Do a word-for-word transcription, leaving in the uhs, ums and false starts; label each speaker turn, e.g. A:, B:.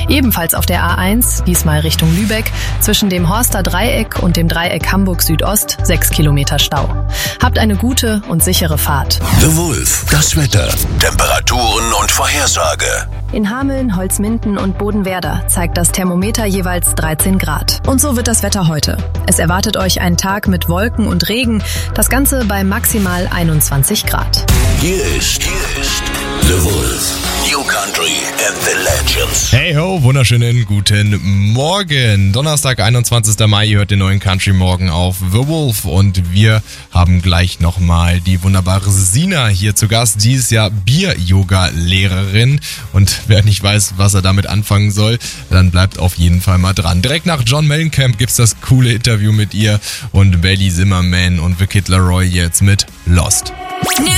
A: Ebenfalls auf der A eins, diesmal Richtung Lübeck, zwischen dem Horster Dreieck und dem Dreieck Hamburg Südost sechs Kilometer Stau. Habt eine gute und sichere Fahrt.
B: The Wolf, das Wetter, Temperaturen und Vorhersage.
A: In Hameln, Holzminden und Bodenwerder zeigt das Thermometer jeweils dreizehn Grad. Und so wird das Wetter heute. Es erwartet euch ein Tag mit Wolken und Regen, das Ganze bei maximal einundzwanzig Grad.
B: Hier ist, hier ist The Wolf, New Country and the Legends.
C: Hey ho, wunderschönen guten Morgen. Donnerstag, einundzwanzigster Mai, ihr hört den neuen Country Morgen auf The Wolf und wir haben gleich nochmal die wunderbare Sina hier zu Gast. Sie ist ja Bier-Yoga-Lehrerin und wer nicht weiß, was er damit anfangen soll, dann bleibt auf jeden Fall mal dran. Direkt nach John Mellencamp gibt's das coole Interview mit ihr und Bailey Zimmerman und The Kid Laroi jetzt mit Lost.